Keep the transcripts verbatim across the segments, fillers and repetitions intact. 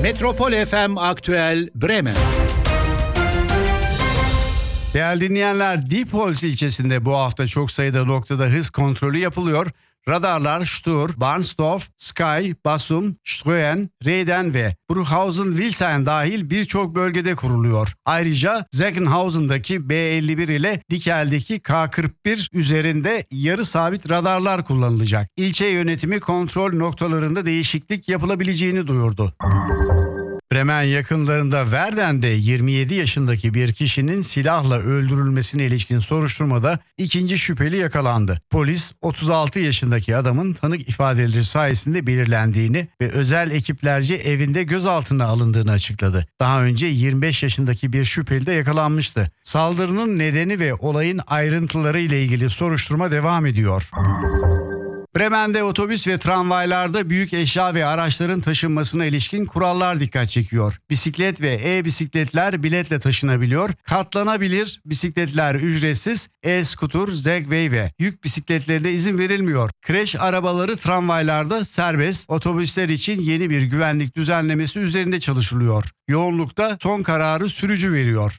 Metropol F M Aktüel Bremen. Değerli dinleyenler, Diepholz ilçesinde bu hafta çok sayıda noktada hız kontrolü yapılıyor. Radarlar Stur, Barnsdorf, Sky, Basum, Ströen, Reden ve Bruchhausen-Wilsheim dahil birçok bölgede kuruluyor. Ayrıca Zeckenhausen'daki B elli bir ile Dickel'deki K kırk bir üzerinde yarı sabit radarlar kullanılacak. İlçe yönetimi kontrol noktalarında değişiklik yapılabileceğini duyurdu. Bremen yakınlarında Verden'de yirmi yedi yaşındaki bir kişinin silahla öldürülmesine ilişkin soruşturmada ikinci şüpheli yakalandı. Polis otuz altı yaşındaki adamın tanık ifadeleri sayesinde belirlendiğini ve özel ekiplerce evinde gözaltına alındığını açıkladı. Daha önce yirmi beş yaşındaki bir şüpheli de yakalanmıştı. Saldırının nedeni ve olayın ayrıntıları ile ilgili soruşturma devam ediyor. Bremen'de otobüs ve tramvaylarda büyük eşya ve araçların taşınmasına ilişkin kurallar dikkat çekiyor. Bisiklet ve e-bisikletler biletle taşınabiliyor. Katlanabilir bisikletler ücretsiz, e-scooter, Segway ve yük bisikletlerine izin verilmiyor. Kreş arabaları tramvaylarda serbest, otobüsler için yeni bir güvenlik düzenlemesi üzerinde çalışılıyor. Yoğunlukta son kararı sürücü veriyor.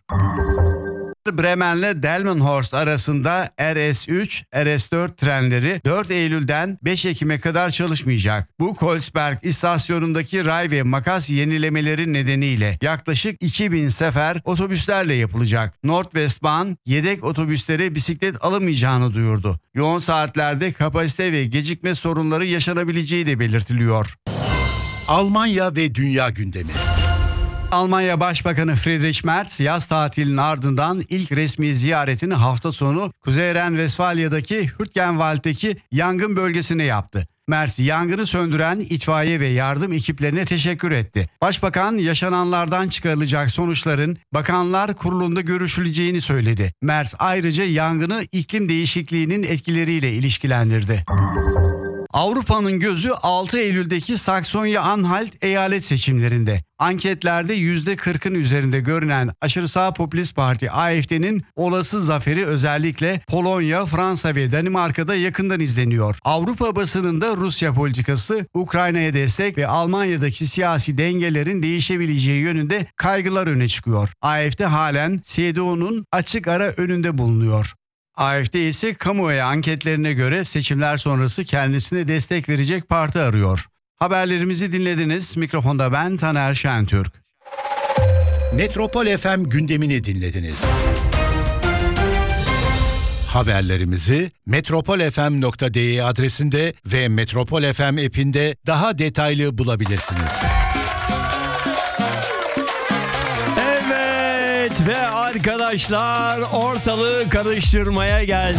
Bremen'le Delmenhorst arasında R S üç, R S dört trenleri dört Eylül'den beş Ekim'e kadar çalışmayacak. Bu Kolsberg istasyonundaki ray ve makas yenilemeleri nedeniyle yaklaşık iki bin sefer otobüslerle yapılacak. Nordwestbahn yedek otobüslere bisiklet alamayacağını duyurdu. Yoğun saatlerde kapasite ve gecikme sorunları yaşanabileceği de belirtiliyor. Almanya ve dünya gündemi. Almanya Başbakanı Friedrich Merz yaz tatilinin ardından ilk resmi ziyaretini hafta sonu Kuzey Ren-Vesfalya'daki Hürtgenwald'deki yangın bölgesine yaptı. Merz yangını söndüren itfaiye ve yardım ekiplerine teşekkür etti. Başbakan yaşananlardan çıkarılacak sonuçların Bakanlar Kurulu'nda görüşüleceğini söyledi. Merz ayrıca yangını iklim değişikliğinin etkileriyle ilişkilendirdi. Avrupa'nın gözü altı Eylül'deki Saksonya-Anhalt eyalet seçimlerinde. Anketlerde yüzde kırkın üzerinde görünen aşırı sağ popülist parti A F D'nin olası zaferi özellikle Polonya, Fransa ve Danimarka'da yakından izleniyor. Avrupa basınında Rusya politikası, Ukrayna'ya destek ve Almanya'daki siyasi dengelerin değişebileceği yönünde kaygılar öne çıkıyor. A F D halen C D U'nun açık ara önünde bulunuyor. A F D ise kamuoyu anketlerine göre seçimler sonrası kendisine destek verecek parti arıyor. Haberlerimizi dinlediniz. Mikrofonda ben Taner Şentürk. Metropol F M gündemini dinlediniz. Haberlerimizi metropol f m nokta d e adresinde ve Metropol F M app'inde daha detaylı bulabilirsiniz. Ve arkadaşlar ortalığı karıştırmaya geldi.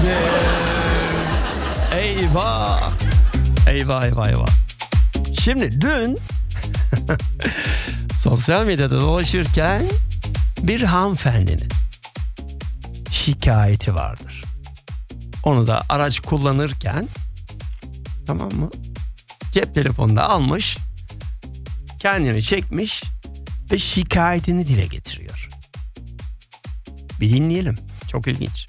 Eyvah. Eyvah eyvah eyvah. Şimdi dün sosyal medyada dolaşırken bir hanımefendinin şikayeti vardır. Onu da araç kullanırken, tamam mı, cep telefonunda almış, kendini çekmiş ve şikayetini dile getiriyor. Bir dinleyelim. Çok ilginç.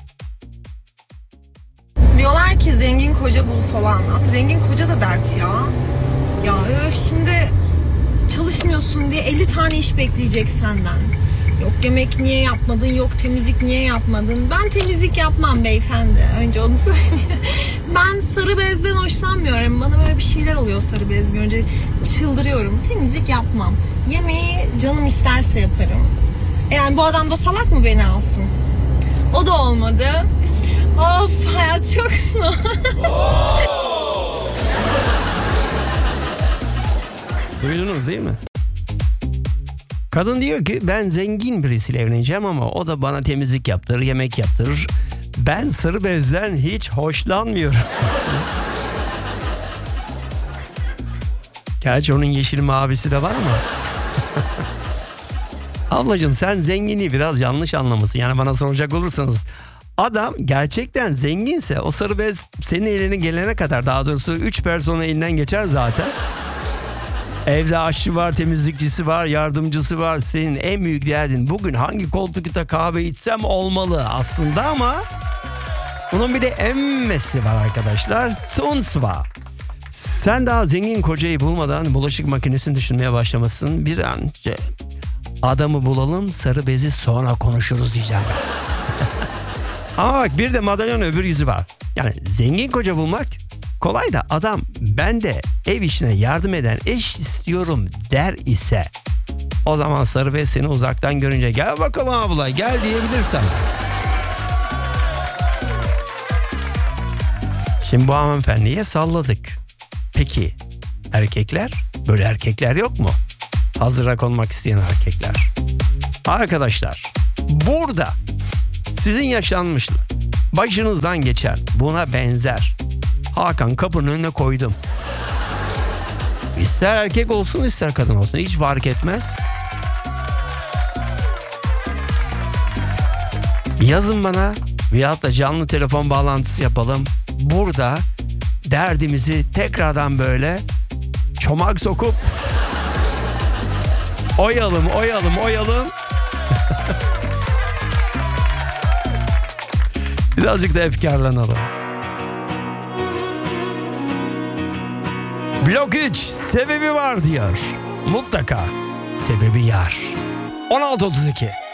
Diyorlar ki zengin koca bul falan. Abi zengin koca da dert ya. Ya öf, şimdi çalışmıyorsun diye elli tane iş bekleyecek senden. Yok yemek niye yapmadın, yok temizlik niye yapmadın. Ben temizlik yapmam beyefendi. Önce onu söyleyeyim. Ben sarı bezden hoşlanmıyorum. Bana böyle bir şeyler oluyor sarı bez görünce. Çıldırıyorum. Temizlik yapmam. Yemeği canım isterse yaparım. Yani bu adam da salak mı beni alsın? O da olmadı. Of, hayat çok zor. Duydunuz değil mi? Kadın diyor ki ben zengin birisiyle evleneceğim ama o da bana temizlik yaptırır, yemek yaptırır. Ben sarı bezden hiç hoşlanmıyorum. Gerçi onun yeşil mavisi de var ama. Ablacığım sen zenginliği biraz yanlış anlamışsın. Yani bana soracak olursanız, adam gerçekten zenginse o sarı bez senin eline gelene kadar, daha doğrusu üç personel elinden geçer zaten. Evde aşçı var, temizlikçisi var, yardımcısı var. Senin en büyük derdin bugün hangi koltukta kahve içsem olmalı aslında, ama bunun bir de emmesi var arkadaşlar. Tunç var. Sen daha zengin kocayı bulmadan bulaşık makinesini düşünmeye başlamasın. Bir an önce adamı bulalım, sarı bezi sonra konuşuruz diyeceğim. Ama bak, bir de madalyonun öbür yüzü var. Yani zengin koca bulmak kolay da adam ben de ev işine yardım eden eş istiyorum der ise o zaman sarı bez seni uzaktan görünce gel bakalım abla gel diyebilirsen. Şimdi bu hanımefendiye salladık. Peki erkekler? Böyle erkekler yok mu? Hazıra konmak isteyen erkekler. Arkadaşlar burada sizin yaşanmıştı. Başınızdan geçer. Buna benzer. Hakan kapının önüne koydum. İster erkek olsun ister kadın olsun. Hiç fark etmez. Yazın bana veyahut da canlı telefon bağlantısı yapalım. Burada derdimizi tekrardan böyle çomak sokup oyalım, oyalım, oyalım. Birazcık da efkarlanalım. Blok üç sebebi var diyor. Mutlaka sebebi yar. on altı otuz iki